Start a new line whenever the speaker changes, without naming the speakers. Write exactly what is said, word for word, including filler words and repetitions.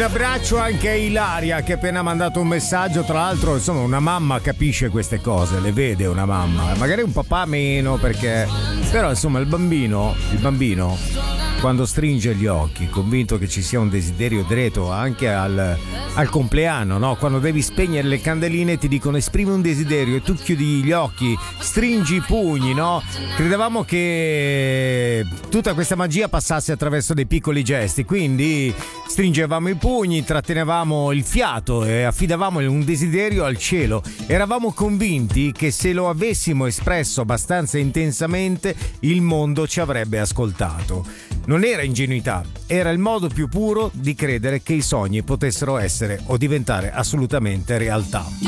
abbraccio anche a Ilaria che ha appena mandato un messaggio. Tra l'altro, insomma, una mamma capisce queste cose, le vede una mamma, magari un papà meno, perché però insomma il bambino, il bambino quando stringe gli occhi, convinto che ci sia un desiderio diretto anche al, al compleanno, no? Quando devi spegnere le candeline ti dicono esprimi un desiderio e tu chiudi gli occhi, stringi i pugni, no? Credevamo che tutta questa magia passasse attraverso dei piccoli gesti, quindi stringevamo i pugni, trattenevamo il fiato e affidavamo un desiderio al cielo. Eravamo convinti che se lo avessimo espresso abbastanza intensamente il mondo ci avrebbe ascoltato. Non era ingenuità, era il modo più puro di credere che i sogni potessero essere o diventare assolutamente realtà.